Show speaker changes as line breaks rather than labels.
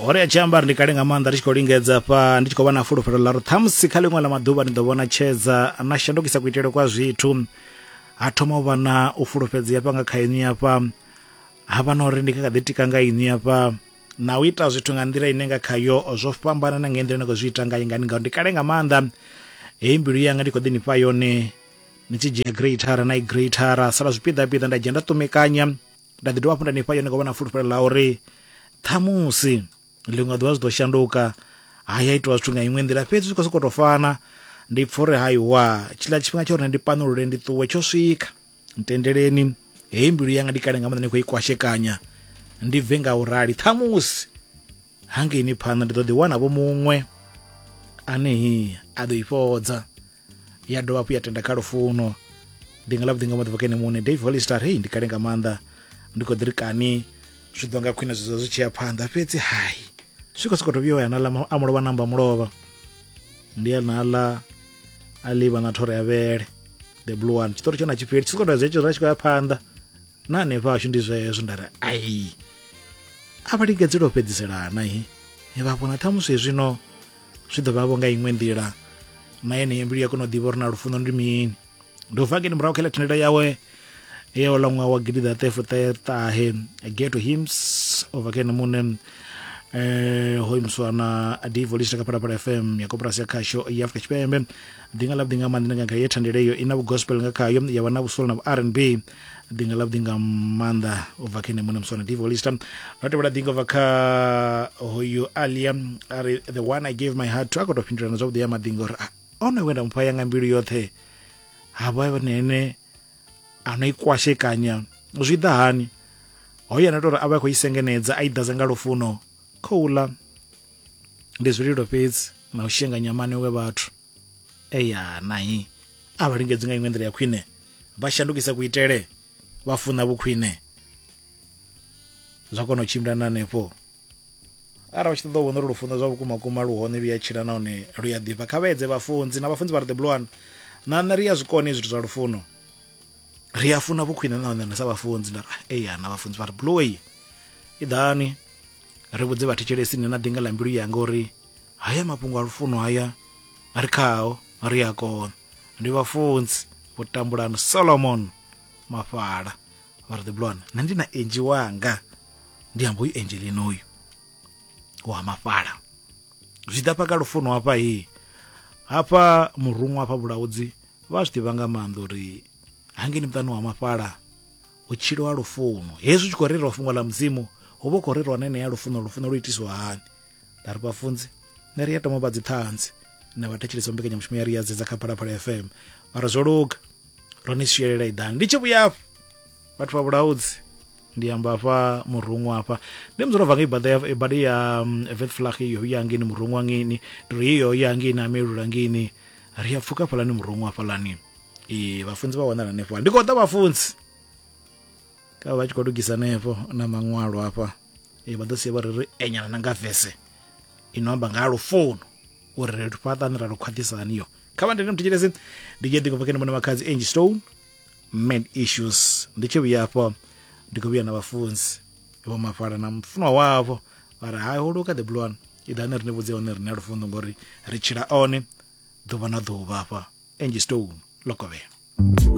ore chamba ndikale nga manda ri lingedza pa ndi wana fulufelo la thamsi khale ngwala maduba ndi ḓovona cheza na shandukisa kuitele kwa zwithu athoma vana u fulufhedzea pa nga khaini hapa hava no ri ndika ḓitika nga ini hapa na u ita zwithu nga nḓila ine nga khayo zwo fhambana na nga nḓila ngo zwi ita nga ingani nga ndikale nga manda mbilu yanga ndiko ḓini pa yone ni tshi dzhia greater na greater sala zwipiḓa piḓa nda dzhia nda tumekanya nda ḓi dovha hafhu nda ni pa yone ngo vhona fulufhelo la uri thamusi ḽiṅwe ḓuvha zwi ḓo shanduka haya itwa zwithu nga iṅwe nḓila fhedzi zwi khou sokou tou fana ndi pfha uri hayiwa tshiḽa tshifhinga tsha uri ndi panulule ndi ṱuwe tsho swika ntendeleni mbilu yanga ndi kale nga maanḓa ni khou i kwashekanya ndi bve nga u rali ṱhamusi hangeni phanḓa ndi ḓo ḓi wana vho muṅwe ane a ḓo i fhodza ya dovha hafhu ya tenda kha lufuno ndi nga ḽa vhuḓi nga maḓuvha kene muṋe Dave Hollister ndi kale nga maanḓa ndi khou ḓi ri kani zwi ḓo nga khwine zwizwo zwi tshi ya phanḓa fhedzi hayi zwi khou sokou tou vhuya na ḽa a mulovha namba mulovha ndi ya na ḽa a ḽivha na thoro ya vhele the blue one tshiṱori tsho na tshifheli tshi sokou tou zwetsho zwa tshi khou ya phanḓa na hanefha hashu ndi zwezwo nda ri ai a vha lingedze tou fhedziselana vha vhona ṱhamusi zwino zwi ḓo vha vho nga iṅwe nḓila na yeneyo mbilu ya kona u ḓivha uri na lufuno ndi mini ndo bva ngeni murahu kha ḽa thendelo yawe yeyo ḽa ṅwaha wa gidi ṱahe geto hims over kene muṋe ho imiswa na Dave Hollister kha Phalaphala FM ya koporasi ya khasho ya Afrika Tshipembe ndi nga ḽa vhuḓi nga maanḓa nga ye thendelo iyo ina gospel nga khayo ya vha na vhusola na R&B ndi nga ḽa vhuḓi nga maanḓa over kene muṋe muswa na Dave Hollister ro tevhela ḓinga over kha hoyu Alia ari the one I gave my heart to akho to fhindulana zwavhuḓi ya maḓinga uri ono wenda mpha yanga mbilu yoṱhe havha nene ano i kwashekanya zwi ḓa hani hoya na tori a vha khou isengenedza a i ḓadza nga lufuno khoula ndi zwililo fhedzi na u shenga nyamane we vhathu eya nayi a vha lingedzi nga iṅwe nḓila ya khwine vha shandukisa kuitele vha funa vhukhwine zwa kona u tshimbila na hanefho arali vha tshi ṱoḓa u vhona uri lufuno zwa vhukuma kuma luhone lu ya tshila nahone lu ya ḓifha kha vhedze vhafunzi na vhafunzi vha ri the blue one na nṋe ri ya zwikone zwithu zwa lufuno ri a funa vhukhwine nahone na sa vhafunzi nda eya na vhafunzi vha ri blue way i ḓani ri vhudze vhathetshelesini na ḓinga ḽa mbilu yanga uri haya mafhungo a lufuno haya ri khao ri a kona ndi vhafunzi vho tambulana Solomon Mafhala vha ri the blue one na ndi na enji wanga ndi ambo uyu Angelina uyu wa Mafhala zwi ḓa paka lufuno hafha murungu hafha vhulaudzi vha zwi ḓivha nga maanḓa uri hangeni muṱani wa Mafhala u tshilo wa lufuno hezwi tshi khou rerwa fhungo ḽa mudzimu hu vha khou rerwa nene ya lufuno lu itiswa hani nda ri vhafunzi nṋe ri ya tama vha dzi ṱhanzi na vhathetshelesi mbekanyamushumo ya ri ya dzedza kha Phalaphala FM mara zwo luga ro ni sielela iḓani ndi tshi vhuya hafha vhathu vha vhulaudzi ndi amba hafha murungu hafha ndi muzoro bva nga ibada ya Witflag iyo ya ngeni murungu wangeni ri iyo ya ngeni amelula ngeni ri ya pfuka phalani murungu hafha lani vhafunzi vha wanala hanefho ndi khou ḓa vhafunzi kha vha tshi khou lugisa hanefho na maṅwalo hafha vha ḓo sia vha ri enyana na nga vese ino amba nga lufuno uri ri fhaṱani ra lu khwaṱhisani iyo kha vha ndine mthetshelesi ndi tshi ḓinga vhakene mune makhadzi Angie Stone Man Issues ndi tshi vhuya hafho ndi khou vhuya na vhafunzi vho Mafhala na mfunwa wavho vha ri hayi holuka the blue one iḓani rine vhudze hone rine lufuno ngori ri tshila one ḓuvha na ḓuvha hafha Angie Stone Lokovhela.